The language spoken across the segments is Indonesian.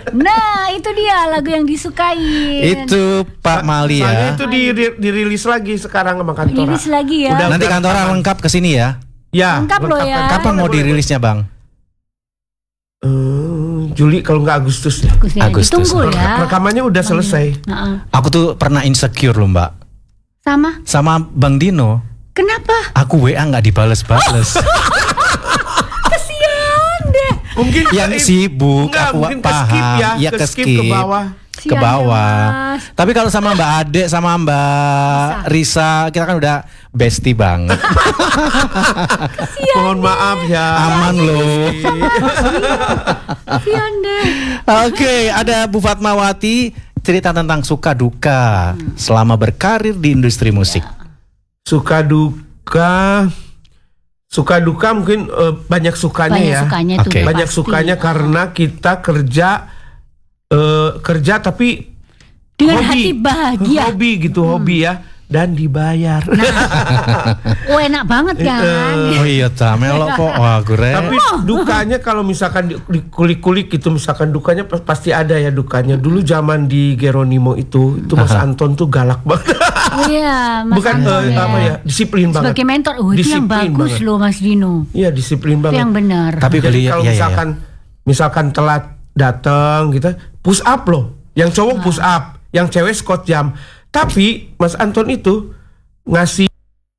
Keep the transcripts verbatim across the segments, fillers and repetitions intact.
Nah itu dia lagu yang disukai. Itu Pak Mali ya. Soalnya itu di, di, dirilis lagi sekarang sama Kantora. Dirilis lagi ya. Udah, Nanti udah Kantora rekaman. lengkap kesini ya. Ya. Lengkap loh ya. Kapan mau dirilisnya Bang? Uh, Juli kalau nggak Agustus deh. Agustus. Agustus. Ditunggu ya. Rekamannya udah selesai. Nah, Aku tuh pernah insecure loh Mbak. sama. Sama Bang Dino. Kenapa? Aku W A nggak dibales-bales. Kasian deh. Mungkin Yang sibuk, enggak, aku mungkin ke paham. skip ya, Iya ke ke skip skip. ke bawah. Ke bawah. Mas. Tapi kalau sama Mbak Ade sama Mbak Risa, kita kan udah bestie banget. Mohon maaf ya. Aman loh. Kasian deh. Oke, ada Bu Fatmawati cerita tentang suka duka selama berkarir di industri musik. Suka duka, suka duka mungkin uh, banyak sukanya Banyak ya. sukanya tuh. Oke. Banyak pasti. sukanya karena kita kerja uh, kerja tapi Dengan hobi. hati bahagia. Hobi gitu, hobi ya, dan dibayar. Oh enak banget kan. Oh iya, ta melok kok. Wah, gue. Tapi dukanya kalau misalkan di- dikulik-kulik gitu, misalkan dukanya pas- pasti ada ya dukanya. Dulu zaman di Geronimo itu, itu Mas Anton tuh galak banget. Oh iya, Mas Bukan Anton eh, ya. apa ya, disiplin banget. Sebagai mentor, oh itu yang Disiplin bagus banget. loh Mas Dino. Iya, disiplin Itu banget. yang benar. Tapi Jadi beliau kalau iya, iya, misalkan misalkan telat datang gitu, push up loh. Yang cowok push up, yang cewek squat jam. Tapi Mas Anton itu ngasih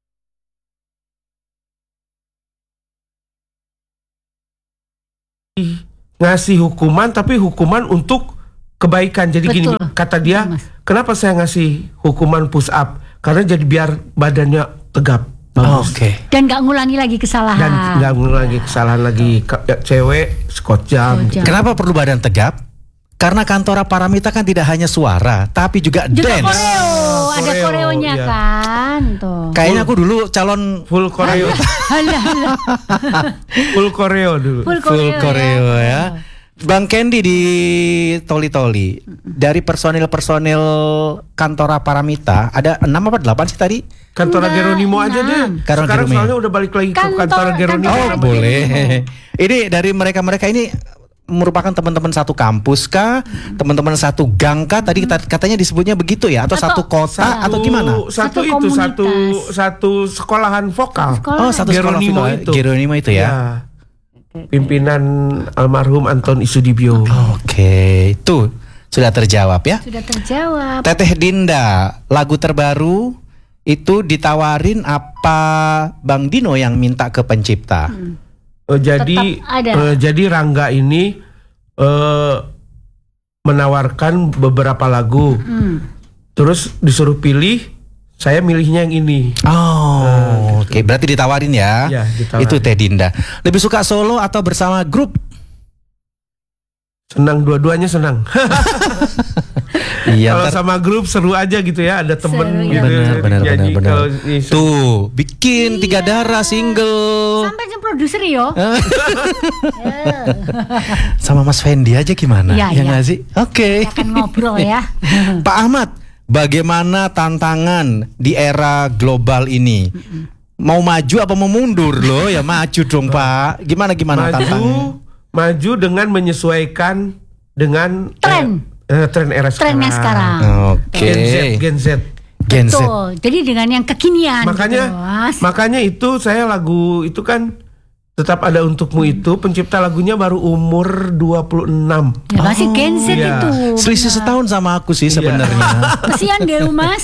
ngasih hukuman, tapi hukuman untuk kebaikan. Jadi gini, Betul. kata dia, Betul, Mas. kenapa saya ngasih hukuman push up? Karena jadi biar badannya tegap, bagus. Oke. Dan nggak ngulangi lagi kesalahan. Dan nggak lagi kesalahan lagi. Ka- ya, cewek squat jam. Squat jam. Kenapa perlu badan tegap? Karena Kantora Paramita kan tidak hanya suara, tapi juga, Juga dance. koreo, ada koreo, koreonya iya. kan tuh. Kayaknya aku dulu calon Full koreo, Halah, halah. full koreo dulu. Full full koreo, koreo ya. ya. Bang Kendi di Toli Toli, dari personil-personil Kantora Paramita ada enam apa delapan sih tadi? Kantora Enggak, Geronimo aja deh. enam. Kantor Sekarang Geronimo. soalnya udah balik lagi ke Kantor- kantor Geronimo. kantor- Oh Geronimo. boleh. Ini dari mereka-mereka ini merupakan teman-teman satu kampus kah, teman-teman satu gang kah? Tadi kita katanya disebutnya begitu ya, atau, Atau- satu kota atau gimana? Satu, Satu itu satu komunitas. satu sekolahan vokal. Sekolah. Oh, satu sekolah Geronimo vokal. itu. Geronimo itu ya. Pimpinan almarhum Anton Isudibyo. Oke, itu sudah terjawab ya. Sudah terjawab. Teteh Dinda, lagu terbaru itu ditawarin apa Bang Dino yang minta ke pencipta? Eh, jadi Tetap ada. eh, jadi Rangga ini eh, menawarkan beberapa lagu. Hmm. Terus disuruh pilih, saya milihnya yang ini. Oh, oke, berarti ditawarin ya. Ya, ditawarin. Itu Teh Dinda. Lebih suka solo atau bersama grup? Senang, dua-duanya senang. Iya, Kalau ntar- sama grup seru aja gitu ya, ada temen Seru, gitu. ya. bener, bener, nyanyi. bener, bener. Kalau ini- Tuh, bikin tiga darah single. Sampai ke produser yo. Sama Mas Fendi aja gimana? Iya, Ya iya. nggak sih? Oke. Kita akan ngobrol ya. Pak Ahmad, bagaimana tantangan di era global ini? Mau maju apa mau mundur loh? Ya maju dong Pak. Gimana gimana tantangan? maju, maju dengan menyesuaikan dengan Tren. eh, eh, tren era sekarang. Trennya sekarang. Oke. Gen Z, Gen Z. Gen Z. Betul. Jadi dengan yang kekinian Makanya, gitu, Mas. makanya itu saya lagu itu kan tetap ada untukmu itu pencipta lagunya baru umur dua puluh enam. Ya masih Gen Z iya. itu. Selisih setahun sama aku sih sebenarnya. Kesian deh lu, Mas.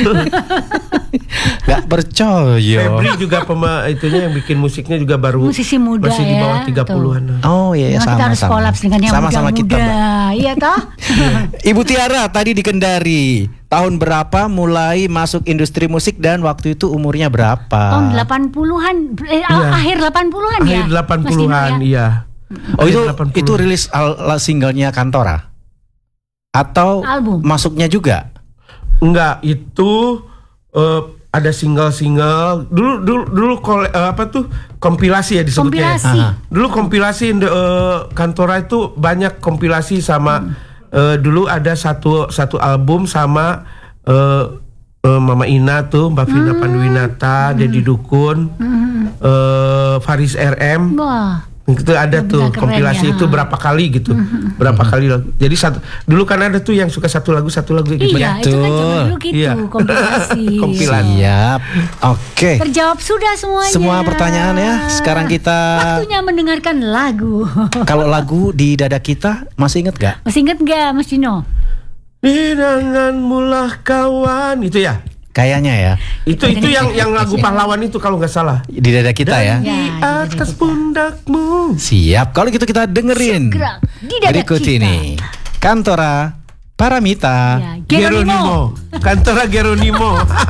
Gak percaya. Febri juga pema itunya yang bikin musiknya juga baru Musisi muda masih di ya, bawah tiga puluhan. Oh iya, Memang sama kita harus sama. kolaps dengan yang Sama-sama kita, muda-muda. Mbak. Iya toh? Ibu Tiara tadi di Kendari. Tahun berapa mulai masuk industri musik dan waktu itu umurnya berapa? Tahun delapan puluhan, eh, Iya. akhir delapan puluhan ya. Akhir delapan Mas Dino puluhan, ya? iya. Oh itu Akhir delapan puluhan. itu rilis al- al- singlenya Kantora atau Album. masuknya juga? Enggak, itu eh, ada single-single. Dulu dulu dulu kole- eh, apa tuh? Kompilasi ya disebutnya. Kompilasi. Aha. Dulu kompilasi eh, Kantora itu banyak kompilasi sama Hmm. eh, dulu ada satu satu album sama eh, eh, Mama Ina tuh, Mbak Vina Hmm. Panduwinata, Dedi Dukun, eh, Faris R M. Wah. Itu ada Oh, tuh keren kompilasi ya. itu berapa kali gitu, berapa kali lagu. Jadi satu dulu kan ada tuh yang suka satu lagu satu lagu gitu. Iya, itu kan zaman dulu gitu, Iya. kompilasi. Kompilasi. Siap. Oke. Terjawab sudah semuanya. Semua pertanyaan ya. Sekarang kita Waktunya mendengarkan lagu. kalau lagu di dada kita masih inget gak? Masih inget gak Mas Dino? Hidanganmu lah kawan itu ya. Kayaknya ya. Itu itu yang yang lagu pahlawan itu kalau nggak salah. Di dada kita ya. Ya, Di di dada atas kita. pundakmu. Siap. Kalau gitu kita dengerin Segera di dada berikut kita. ini. Kantora Paramita. Ya, Geronimo. Geronimo. Kantora Geronimo.